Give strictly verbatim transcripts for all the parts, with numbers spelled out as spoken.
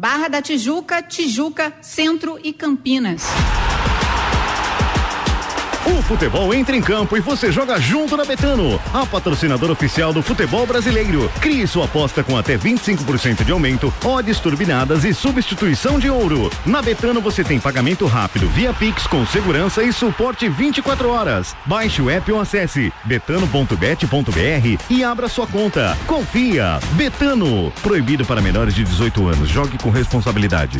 Barra da Tijuca, Tijuca, Centro e Campinas. O futebol entra em campo e você joga junto na Betano, a patrocinadora oficial do futebol brasileiro. Crie sua aposta com até vinte e cinco por cento de aumento, odds turbinadas e substituição de ouro. Na Betano você tem pagamento rápido via Pix com segurança e suporte vinte e quatro horas. Baixe o app ou acesse betano ponto bet ponto br e abra sua conta. Confia. Betano. Proibido para menores de dezoito anos. Jogue com responsabilidade.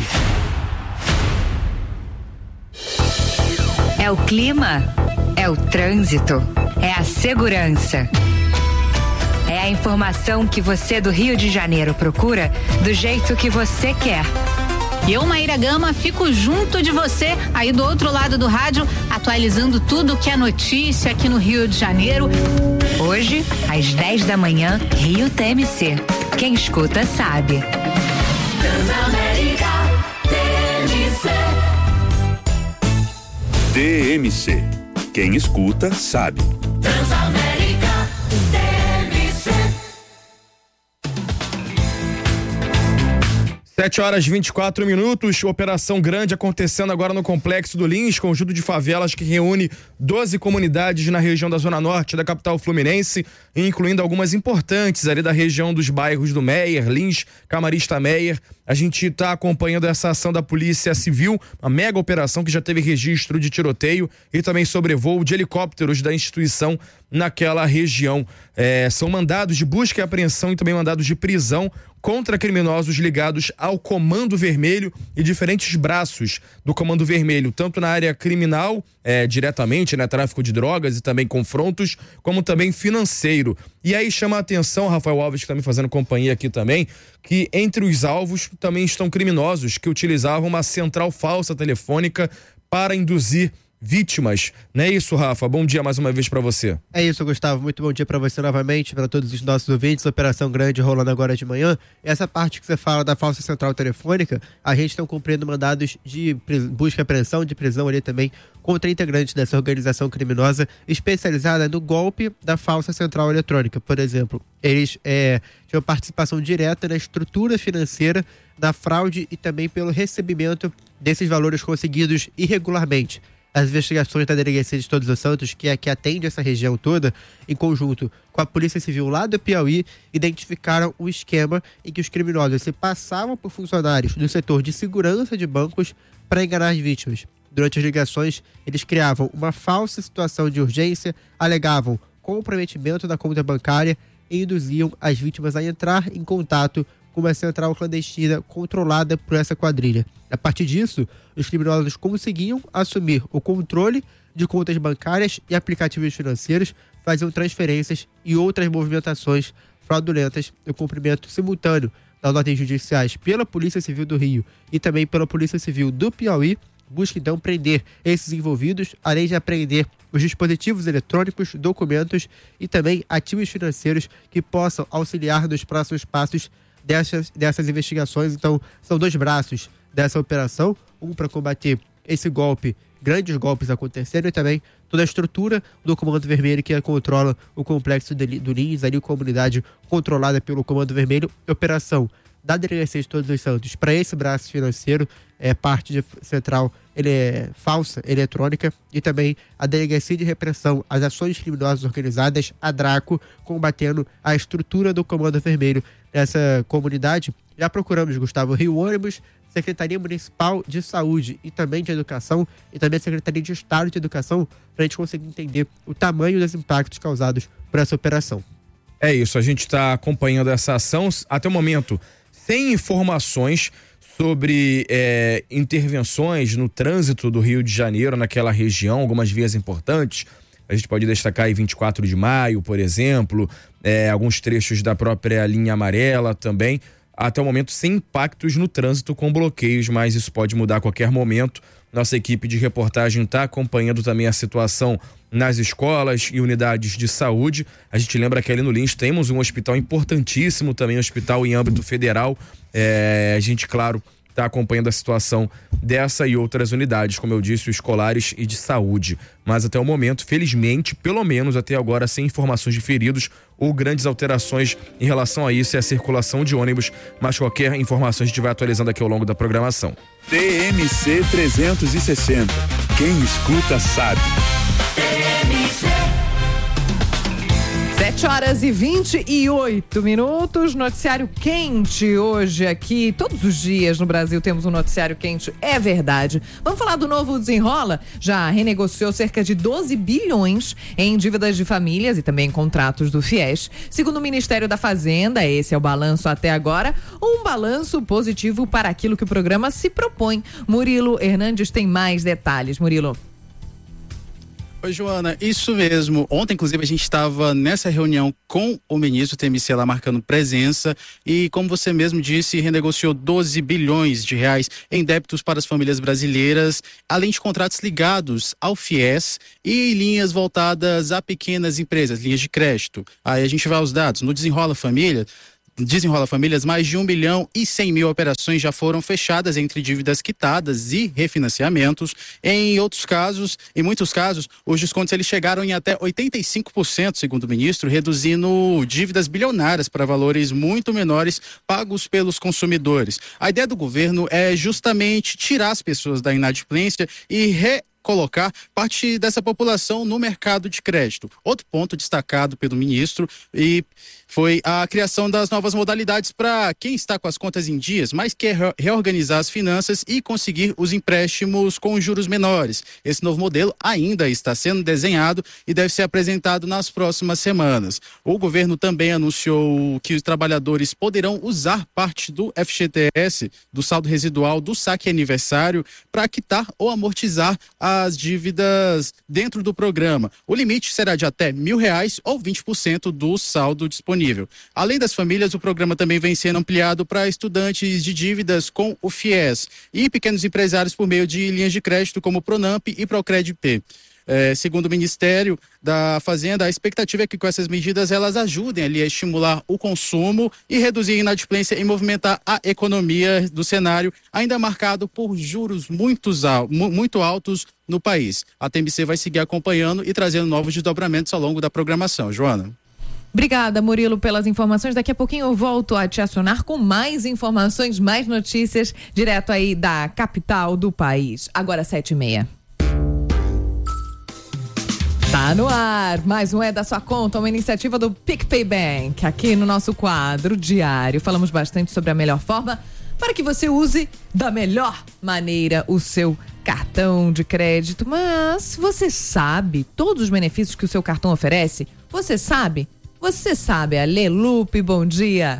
É o clima, é o trânsito, é a segurança. É a informação que você do Rio de Janeiro procura do jeito que você quer. E eu, Maíra Gama, fico junto de você aí do outro lado do rádio, atualizando tudo que é notícia aqui no Rio de Janeiro. Hoje, às dez da manhã, Rio T M C. Quem escuta sabe. Transamérica T M C. T M C. Quem escuta sabe. Transamérica T M C. sete horas e vinte e quatro minutos, operação grande acontecendo agora no Complexo do Lins, conjunto de favelas que reúne doze comunidades na região da Zona Norte da capital fluminense, incluindo algumas importantes ali da região dos bairros do Meier, Lins, Camarista Meier. A gente está acompanhando essa ação da Polícia Civil, uma mega operação que já teve registro de tiroteio e também sobrevoo de helicópteros da instituição naquela região. É, são mandados de busca e apreensão e também mandados de prisão contra criminosos ligados ao Comando Vermelho e diferentes braços do Comando Vermelho, tanto na área criminal, é, diretamente, né, tráfico de drogas e também confrontos, como também financeiro. E aí chama a atenção, Rafael Alves, que está me fazendo companhia aqui também, que entre os alvos também estão criminosos que utilizavam uma central falsa telefônica para induzir vítimas. Não é isso, Rafa? Bom dia mais uma vez para você. É isso, Gustavo. Muito bom dia para você novamente, para todos os nossos ouvintes. Operação grande rolando agora de manhã. Essa parte que você fala da falsa central telefônica, a gente está cumprindo mandados de busca e apreensão, de prisão ali também, contra integrantes dessa organização criminosa especializada no golpe da falsa central eletrônica. Por exemplo, eles é, tinham participação direta na estrutura financeira, na fraude e também pelo recebimento desses valores conseguidos irregularmente. As investigações da Delegacia de Todos os Santos, que é que atende essa região toda, em conjunto com a Polícia Civil lá do Piauí, identificaram um esquema em que os criminosos se passavam por funcionários do setor de segurança de bancos para enganar as vítimas. Durante as ligações, eles criavam uma falsa situação de urgência, alegavam comprometimento da conta bancária e induziam as vítimas a entrar em contato com uma central clandestina controlada por essa quadrilha. A partir disso, os criminosos conseguiam assumir o controle de contas bancárias e aplicativos financeiros, faziam transferências e outras movimentações fraudulentas no cumprimento simultâneo das ordens judiciais pela Polícia Civil do Rio e também pela Polícia Civil do Piauí. Busca então prender esses envolvidos, além de apreender os dispositivos eletrônicos, documentos e também ativos financeiros que possam auxiliar nos próximos passos Dessas, dessas investigações. Então, são dois braços dessa operação, um para combater esse golpe, grandes golpes acontecendo, e também toda a estrutura do Comando Vermelho que controla o complexo de, do Lins, ali a comunidade controlada pelo Comando Vermelho. Operação da Delegacia de Todos os Santos para esse braço financeiro, é parte de central ele é falsa, eletrônica, e também a Delegacia de Repressão às Ações Criminosas Organizadas, a DRACO, combatendo a estrutura do Comando Vermelho nessa comunidade. Já procuramos, Gustavo, Rio Ônibus, Secretaria Municipal de Saúde e também de Educação, e também a Secretaria de Estado de Educação, para a gente conseguir entender o tamanho dos impactos causados por essa operação. É isso, a gente está acompanhando essa ação até o momento sem informações sobre é, intervenções no trânsito do Rio de Janeiro, naquela região, algumas vias importantes. A gente pode destacar aí vinte e quatro de maio, por exemplo, é, alguns trechos da própria linha amarela também. Até o momento sem impactos no trânsito com bloqueios, mas isso pode mudar a qualquer momento. Nossa equipe de reportagem está acompanhando também a situação nas escolas e unidades de saúde. A gente lembra que ali no Lins temos um hospital importantíssimo também, um hospital em âmbito federal. É, a gente, claro, está acompanhando a situação dessa e outras unidades, como eu disse, escolares e de saúde. Mas até o momento, felizmente, pelo menos até agora, sem informações de feridos ou grandes alterações em relação a isso e a circulação de ônibus, mas qualquer informação a gente vai atualizando aqui ao longo da programação. T M C trezentos e sessenta. Quem escuta sabe. sete horas e vinte e oito minutos, noticiário quente hoje aqui, todos os dias no Brasil temos um noticiário quente, é verdade. Vamos falar do novo Desenrola? Já renegociou cerca de doze bilhões em dívidas de famílias e também contratos do FIES. Segundo o Ministério da Fazenda, esse é o balanço até agora, um balanço positivo para aquilo que o programa se propõe. Murilo Hernandes tem mais detalhes. Murilo. Oi, Joana, isso mesmo. Ontem, inclusive, a gente estava nessa reunião com o ministro T M C lá marcando presença e, como você mesmo disse, renegociou doze bilhões de reais em débitos para as famílias brasileiras, além de contratos ligados ao FIES e linhas voltadas a pequenas empresas, linhas de crédito. Aí a gente vai aos dados. No Desenrola Família, Desenrola Famílias, mais de um bilhão e cem mil operações já foram fechadas entre dívidas quitadas e refinanciamentos. Em outros casos, em muitos casos, os descontos eles chegaram em até oitenta e cinco por cento, segundo o ministro, reduzindo dívidas bilionárias para valores muito menores pagos pelos consumidores. A ideia do governo é justamente tirar as pessoas da inadimplência e re colocar parte dessa população no mercado de crédito. Outro ponto destacado pelo ministro e foi a criação das novas modalidades para quem está com as contas em dias, mas quer reorganizar as finanças e conseguir os empréstimos com juros menores. Esse novo modelo ainda está sendo desenhado e deve ser apresentado nas próximas semanas. O governo também anunciou que os trabalhadores poderão usar parte do F G T S, do saldo residual do saque aniversário, para quitar ou amortizar a as dívidas dentro do programa. O limite será de até mil reais ou vinte por cento do saldo disponível. Além das famílias, o programa também vem sendo ampliado para estudantes de dívidas com o FIES e pequenos empresários por meio de linhas de crédito como Pronamp e Procred-P. É, segundo o Ministério da Fazenda, a expectativa é que com essas medidas elas ajudem ali a estimular o consumo e reduzir a inadimplência e movimentar a economia do cenário ainda marcado por juros muito, muito altos no país. A T M C vai seguir acompanhando e trazendo novos desdobramentos ao longo da programação. Joana. Obrigada, Murilo, pelas informações. Daqui a pouquinho eu volto a te acionar com mais informações, mais notícias, direto aí da capital do país. Agora sete e meia. Tá no ar, mais um É da Sua Conta, uma iniciativa do PicPay Bank. Aqui no nosso quadro diário, falamos bastante sobre a melhor forma para que você use da melhor maneira o seu cartão de crédito. Mas você sabe todos os benefícios que o seu cartão oferece? Você sabe? Você sabe, Ale Lupe, bom dia.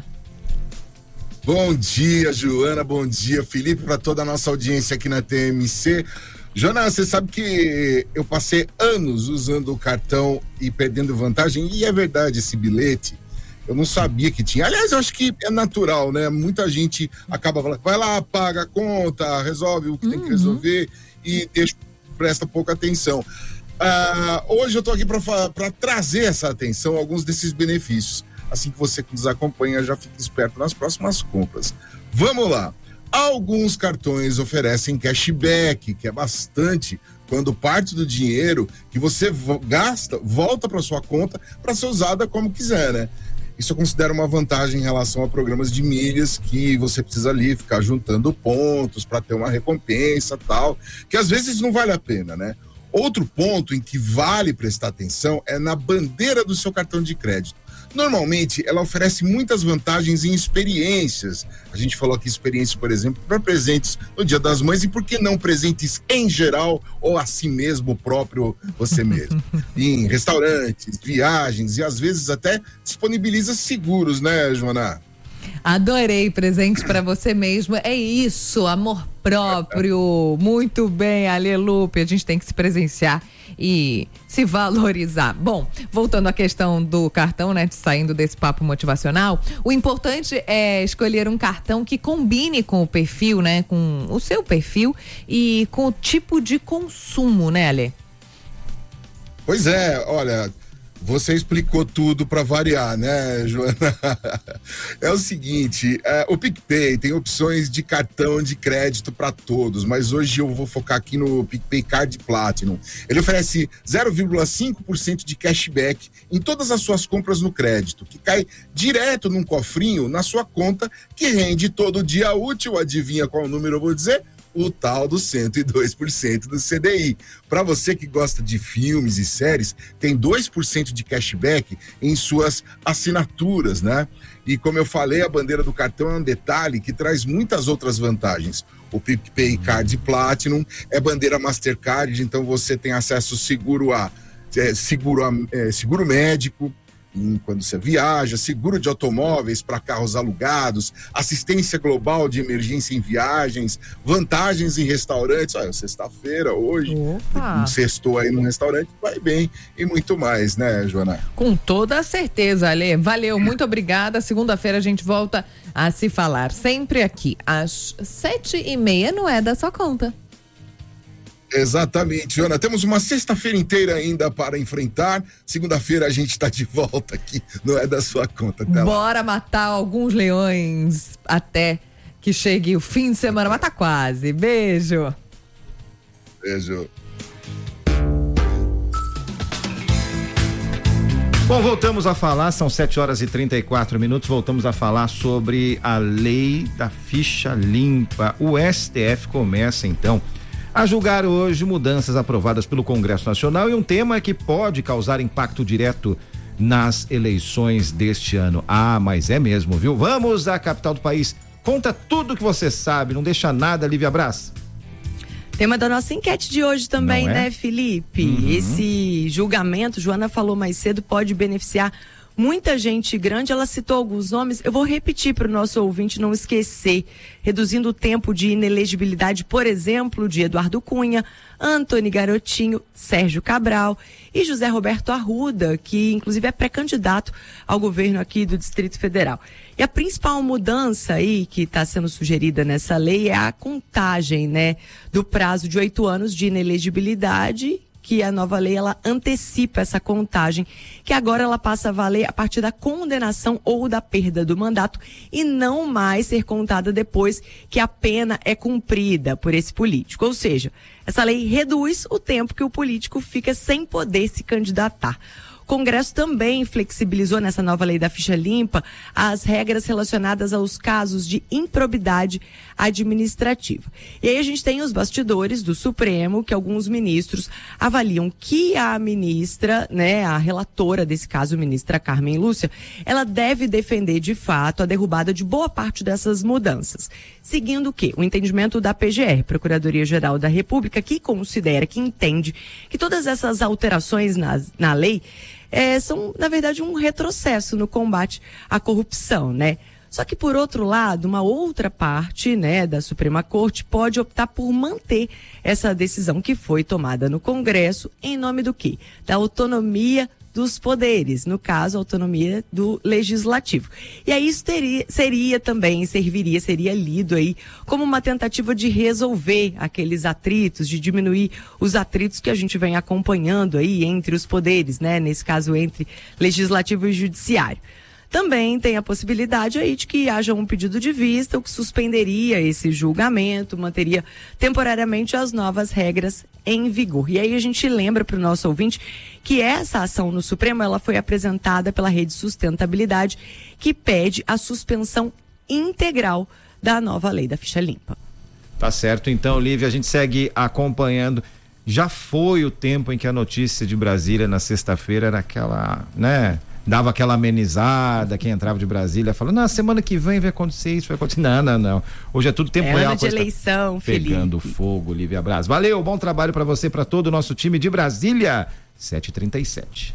Bom dia, Joana, bom dia, Felipe, para toda a nossa audiência aqui na T M C. Jonas, você sabe que eu passei anos usando o cartão e perdendo vantagem, e é verdade, esse bilhete, eu não sabia que tinha. Aliás, eu acho que é natural, né? Muita gente acaba falando, vai lá, paga a conta, resolve o que uhum. tem que resolver e deixa, presta pouca atenção. Ah, hoje eu tô aqui para trazer essa atenção, alguns desses benefícios. Assim que você que nos acompanha, já fica esperto nas próximas compras. Vamos lá. Alguns cartões oferecem cashback, que é bastante, quando parte do dinheiro que você gasta volta para sua conta para ser usada como quiser, né? Isso eu considero uma vantagem em relação a programas de milhas que você precisa ali ficar juntando pontos para ter uma recompensa tal, que às vezes não vale a pena, né? Outro ponto em que vale prestar atenção é na bandeira do seu cartão de crédito. Normalmente, ela oferece muitas vantagens em experiências. A gente falou aqui experiências, por exemplo, para presentes no Dia das Mães e por que não presentes em geral ou assim mesmo próprio você mesmo. Em restaurantes, viagens e às vezes até disponibiliza seguros, né, Joana? Adorei, presente para você mesmo. É isso, amor próprio. Muito bem, Ale Lupe. A gente tem que se presenciar e se valorizar. Bom, voltando à questão do cartão, né, saindo desse papo motivacional, o importante é escolher um cartão que combine com o perfil, né, com o seu perfil e com o tipo de consumo, né, Ale? Pois é, olha, Você explicou tudo para variar, né, Joana? É o seguinte, é, o PicPay tem opções de cartão de crédito para todos, mas hoje eu vou focar aqui no PicPay Card Platinum. Ele oferece zero vírgula cinco por cento de cashback em todas as suas compras no crédito, que cai direto num cofrinho na sua conta, que rende todo dia útil. Adivinha qual número eu vou dizer? O tal do cento e dois por cento do C D I. Para você que gosta de filmes e séries, tem dois por cento de cashback em suas assinaturas, né? E como eu falei, a bandeira do cartão é um detalhe que traz muitas outras vantagens. O PicPay Card Platinum é bandeira Mastercard, então você tem acesso seguro a, é, seguro, a é, seguro médico, quando você viaja, seguro de automóveis para carros alugados, assistência global de emergência em viagens, vantagens em restaurantes. Olha, sexta-feira, hoje, Opa. um sextou aí no restaurante, vai bem, e muito mais, né, Joana? Com toda certeza, Ale. Valeu, muito obrigada. Segunda-feira a gente volta a se falar, sempre aqui, às sete e meia, não é da sua conta. Exatamente, Joana. Temos uma sexta-feira inteira ainda para enfrentar. Segunda-feira a gente está de volta aqui, não é da sua conta. Até Bora lá. matar alguns leões até que chegue o fim de semana, mas tá quase. Beijo. Beijo. Bom, voltamos a falar, são sete horas e trinta e quatro minutos, voltamos a falar sobre a lei da ficha limpa. O S T F começa então a julgar hoje mudanças aprovadas pelo Congresso Nacional e um tema que pode causar impacto direto nas eleições deste ano. Ah, mas é mesmo, viu? Vamos à capital do país. Conta tudo que você sabe, não deixa nada, Lívia Braz. Tema da nossa enquete de hoje também, Não é? né, Felipe? Uhum. Esse julgamento, Joana falou mais cedo, pode beneficiar muita gente grande. Ela citou alguns nomes, eu vou repetir para o nosso ouvinte não esquecer, reduzindo o tempo de inelegibilidade, por exemplo, de Eduardo Cunha, Antony Garotinho, Sérgio Cabral e José Roberto Arruda, que inclusive é pré-candidato ao governo aqui do Distrito Federal. E a principal mudança aí que está sendo sugerida nessa lei é a contagem, né, do prazo de oito anos de inelegibilidade, que a nova lei ela antecipa essa contagem, que agora ela passa a valer a partir da condenação ou da perda do mandato e não mais ser contada depois que a pena é cumprida por esse político. Ou seja, essa lei reduz o tempo que o político fica sem poder se candidatar. O Congresso também flexibilizou nessa nova lei da ficha limpa as regras relacionadas aos casos de improbidade administrativa. E aí a gente tem os bastidores do Supremo, que alguns ministros avaliam que a ministra, né, a relatora desse caso, a ministra Carmen Lúcia, ela deve defender de fato a derrubada de boa parte dessas mudanças. Seguindo o quê? O entendimento da P G R, Procuradoria-Geral da República, que considera, que entende que todas essas alterações na, na lei É, são, na verdade, um retrocesso no combate à corrupção, né? Só que, por outro lado, uma outra parte, né, da Suprema Corte pode optar por manter essa decisão que foi tomada no Congresso em nome do quê? Da autonomia dos poderes, no caso, a autonomia do legislativo. E aí isso teria, seria também, serviria, seria lido aí como uma tentativa de resolver aqueles atritos, de diminuir os atritos que a gente vem acompanhando aí entre os poderes, né? Nesse caso, entre legislativo e judiciário. Também tem a possibilidade aí de que haja um pedido de vista, o que suspenderia esse julgamento, manteria temporariamente as novas regras em vigor. E aí a gente lembra para o nosso ouvinte que essa ação no Supremo, ela foi apresentada pela Rede Sustentabilidade, que pede a suspensão integral da nova lei da ficha limpa. Tá certo, então, Lívia, a gente segue acompanhando. Já foi o tempo em que a notícia de Brasília na sexta-feira era aquela, né? Dava aquela amenizada, quem entrava de Brasília falando, na semana que vem vai acontecer isso, vai acontecer. Não, não, não. Hoje é tudo tempo é real. Ano de eleição, Felipe. Pegando fogo, Lívia Braz. Valeu, bom trabalho para você, para todo o nosso time de Brasília. sete e trinta e sete.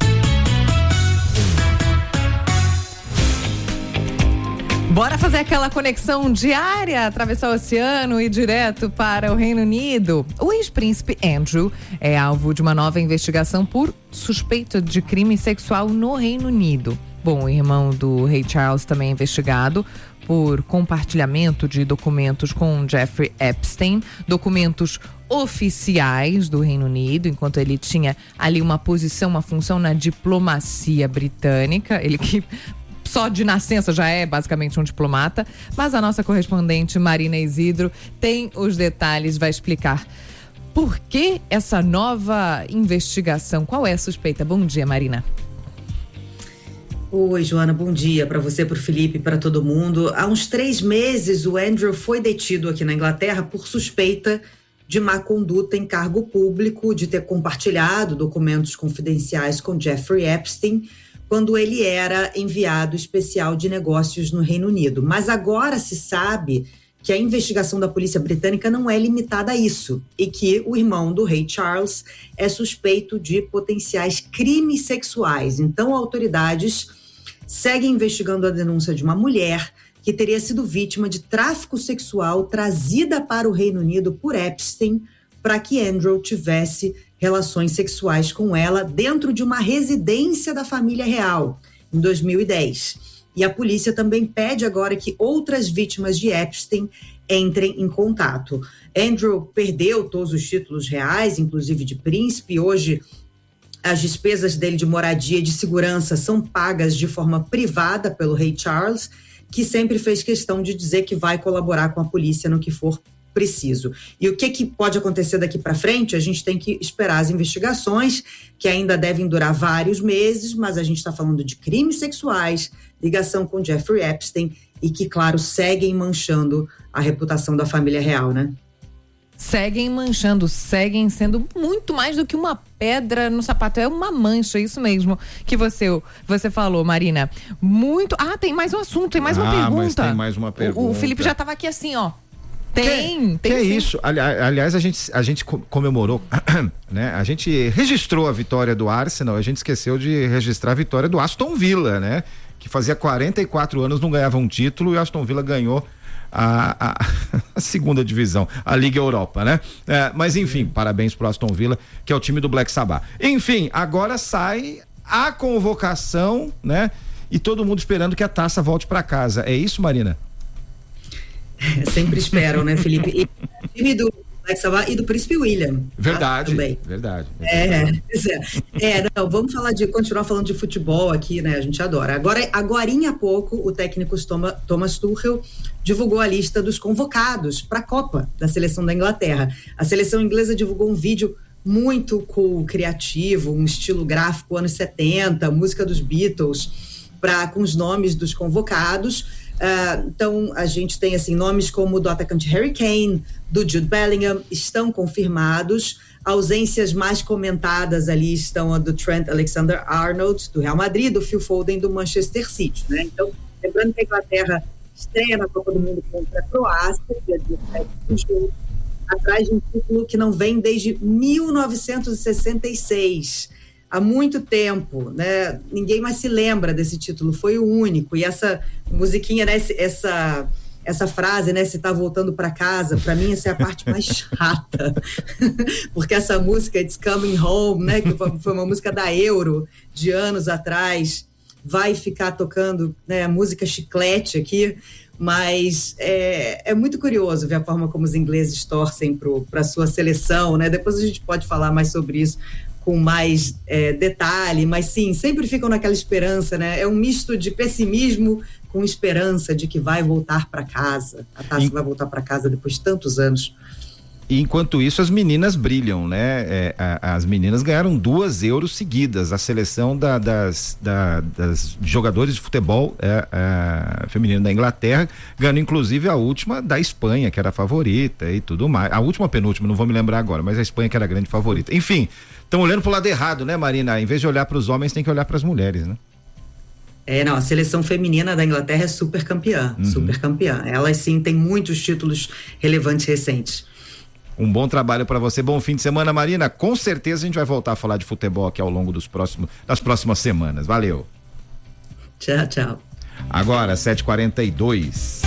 Bora fazer aquela conexão diária, atravessar o oceano e ir direto para o Reino Unido. O ex-príncipe Andrew é alvo de uma nova investigação por suspeita de crime sexual no Reino Unido. Bom, o irmão do Ray Charles também é investigado por compartilhamento de documentos com Jeffrey Epstein, documentos oficiais do Reino Unido, enquanto ele tinha ali uma posição, uma função na diplomacia britânica, ele que só de nascença já é basicamente um diplomata, mas a nossa correspondente Marina Isidro tem os detalhes, vai explicar por que essa nova investigação, qual é a suspeita? Bom dia, Marina. Oi, Joana, bom dia para você, para o Felipe, para todo mundo. Há uns três meses, o Andrew foi detido aqui na Inglaterra por suspeita de má conduta em cargo público, de ter compartilhado documentos confidenciais com Jeffrey Epstein, quando ele era enviado especial de negócios no Reino Unido. Mas agora se sabe que a investigação da polícia britânica não é limitada a isso e que o irmão do Ray Charles é suspeito de potenciais crimes sexuais. Então, autoridades seguem investigando a denúncia de uma mulher que teria sido vítima de tráfico sexual trazida para o Reino Unido por Epstein para que Andrew tivesse relações sexuais com ela dentro de uma residência da família real, em dois mil e dez. E a polícia também pede agora que outras vítimas de Epstein entrem em contato. Andrew perdeu todos os títulos reais, inclusive de príncipe. Hoje, as despesas dele de moradia e de segurança são pagas de forma privada pelo Ray Charles, que sempre fez questão de dizer que vai colaborar com a polícia no que for preciso. E o que, que pode acontecer daqui para frente? A gente tem que esperar as investigações, que ainda devem durar vários meses, mas a gente está falando de crimes sexuais, ligação com Jeffrey Epstein e que, claro, seguem manchando a reputação da família real, né? Seguem manchando, seguem sendo muito mais do que uma pedra no sapato, é uma mancha, isso mesmo que você, você falou, Marina. Muito. Ah, tem mais um assunto, tem mais uma ah, pergunta. Mas tem mais uma pergunta. O, o Felipe já estava aqui assim, ó. Tem, que, tem que é sim. isso? Ali, aliás, a gente, a gente comemorou, né? A gente registrou a vitória do Arsenal, a gente esqueceu de registrar a vitória do Aston Villa, né? Que fazia quarenta e quatro anos não ganhava um título e o Aston Villa ganhou a, a, a segunda divisão, a Liga Europa, né? É, mas enfim, parabéns pro Aston Villa, que é o time do Black Sabbath. Enfim, agora sai a convocação, né? E todo mundo esperando que a taça volte para casa. É isso, Marina? Sempre esperam, né, Felipe? E o time do Black Sabbath e do Príncipe William. Verdade, tá? Também. verdade. É, é, é, não, vamos falar de, continuar falando de futebol aqui, né, a gente adora. Agora, agorinha há pouco, o técnico Thomas, Thomas Tuchel divulgou a lista dos convocados para a Copa da seleção da Inglaterra. A seleção inglesa divulgou um vídeo muito cool, criativo, um estilo gráfico anos setenta, música dos Beatles, pra, com os nomes dos convocados. Uh, então, a gente tem assim, nomes como o do atacante Harry Kane, do Jude Bellingham, estão confirmados. Ausências mais comentadas ali estão a do Trent Alexander-Arnold, do Real Madrid, do Phil Foden, do Manchester City, né? Então, lembrando que a Inglaterra estreia na Copa do Mundo contra a Croácia, dia dezessete de julho, atrás de um título que não vem desde mil novecentos e sessenta e seis. Há muito tempo, né? Ninguém mais se lembra desse título, foi o único. E essa musiquinha, né? Essa, essa frase, né? Se tá voltando para casa, para mim essa é a parte mais chata. Porque essa música, It's Coming Home, né? Que foi uma música da Euro, de anos atrás, vai ficar tocando, né? A música chiclete aqui. Mas é, é muito curioso ver a forma como os ingleses torcem para a sua seleção, né? Depois a gente pode falar mais sobre isso com mais é, detalhe, mas sim, sempre ficam naquela esperança, né? É um misto de pessimismo com esperança de que vai voltar para casa. A taça e... vai voltar para casa depois de tantos anos. E enquanto isso, as meninas brilham, né? É, a, as meninas ganharam duas euros seguidas. A seleção da, das, da, das jogadores de futebol é, é, feminino da Inglaterra, ganhando inclusive a última da Espanha, que era a favorita e tudo mais. A última penúltima, não vou me lembrar agora, mas a Espanha que era a grande favorita. Enfim, estão olhando pro lado errado, né, Marina? Em vez de olhar para os homens, tem que olhar para as mulheres, né? É, não, a seleção feminina da Inglaterra é super campeã, uhum. super campeã. Elas sim têm muitos títulos relevantes recentes. Um bom trabalho para você, bom fim de semana, Marina. Com certeza a gente vai voltar a falar de futebol aqui ao longo dos próximos, das próximas semanas. Valeu. Tchau, tchau. Agora, sete e quarenta e dois.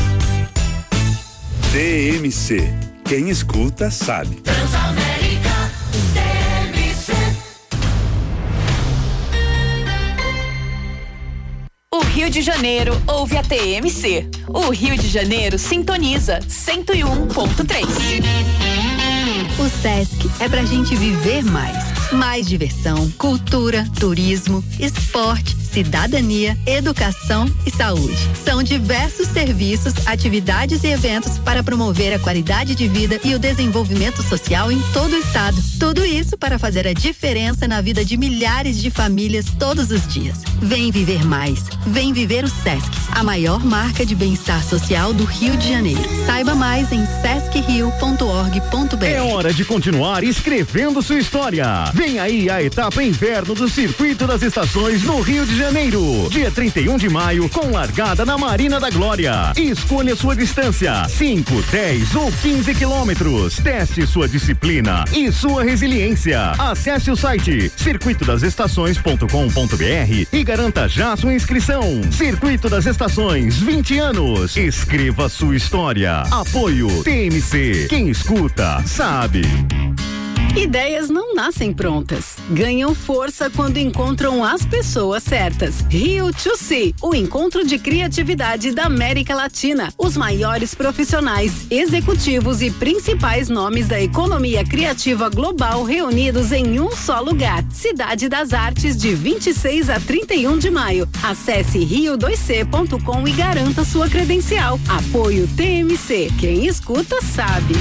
T M C. Quem escuta sabe. Transamérica T M C. Rio de Janeiro, ouve a T M C. O Rio de Janeiro sintoniza cento e um ponto três. O Sesc é pra gente viver mais. Mais diversão, cultura, turismo, esporte, cidadania, educação e saúde. São diversos serviços, atividades e eventos para promover a qualidade de vida e o desenvolvimento social em todo o estado. Tudo isso para fazer a diferença na vida de milhares de famílias todos os dias. Vem viver mais. Vem viver o Sesc, a maior marca de bem-estar social do Rio de Janeiro. Saiba mais em sesc rio ponto org ponto br. É hora de continuar escrevendo sua história. Vem aí a etapa inverno do Circuito das Estações no Rio de Janeiro. Dia trinta e um de maio, com largada na Marina da Glória. Escolha sua distância: cinco, dez ou quinze quilômetros. Teste sua disciplina e sua resiliência. Acesse o site circuito das estações ponto com ponto br e garanta já sua inscrição. Circuito das Estações, vinte anos. Escreva sua história. Apoio T M C. Quem escuta, sabe. Ideias não nascem prontas, ganham força quando encontram as pessoas certas. Rio to See, o encontro de criatividade da América Latina. Os maiores profissionais, executivos e principais nomes da economia criativa global reunidos em um só lugar. Cidade das Artes, de vinte e seis a trinta e um de maio. Acesse rio dois c ponto com e garanta sua credencial. Apoio T M C. Quem escuta sabe.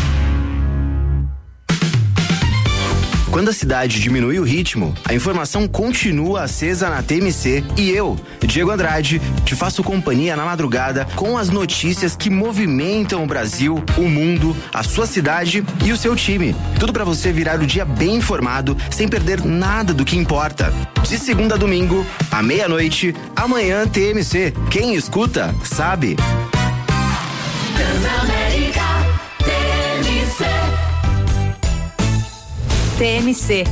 Quando a cidade diminui o ritmo, a informação continua acesa na T M C e eu, Diego Andrade, te faço companhia na madrugada com as notícias que movimentam o Brasil, o mundo, a sua cidade e o seu time. Tudo para você virar o dia bem informado, sem perder nada do que importa. De segunda a domingo, à meia-noite, amanhã T M C. Quem escuta, sabe. T M C.